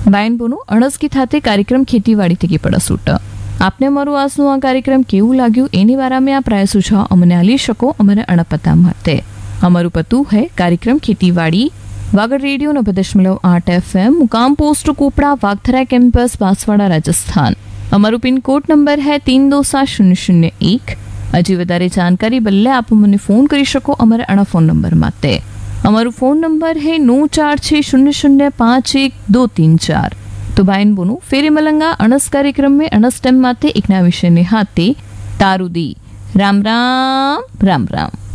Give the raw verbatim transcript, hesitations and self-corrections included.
વાયન બોનું અણસકી ખાતે કાર્યક્રમ ખેતીવાડી થકી પડસૂટ આપને અમારું આજનું આ કાર્યક્રમ કેવું લાગ્યું એની વારામાં આ પ્રાય સુझाव અમને આલી શકો અમારે અણપતા માટે અમારું પતું હૈ કાર્યક્રમ ખેતીવાડી વાગડ રેડિયો નब्बे दशमलव आठ एफएम मुकाम पोस्ट कोपड़ा वागथरा कैंपस बांसवाड़ा राजस्थान અમારું પિન કોડ નંબર है तीन दो सात शून्य शून्य एक હજી વધારે જાણકારી બદલે આપ મને ફોન કરી શકો અમારા અણા ફોન નંબર માટે અમારું ફોન નંબર है नौ चार छः शून्य शून्य पाँच एक दो तीन चार तो भाईन बोनू फेरी मलंगा अणस कार्यक्रम में अणस टाइम माते एक ना विषय ने हाथे तारुदी राम राम राम राम।